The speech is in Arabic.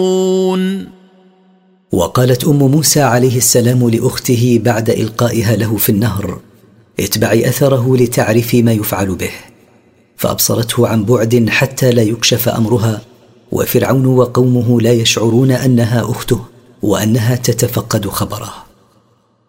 وقالت أم موسى عليه السلام لأخته بعد إلقائها له في النهر: اتبعي أثره لتعرفي ما يفعل به. فأبصرته عن بعد حتى لا يكشف أمرها، وفرعون وقومه لا يشعرون أنها أخته وأنها تتفقد خبره.